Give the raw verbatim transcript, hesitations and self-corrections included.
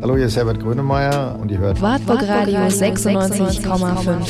Hallo, hier ist Herbert Grönemeyer und ihr hört Wartburg Radio sechsundneunzig Komma fünf.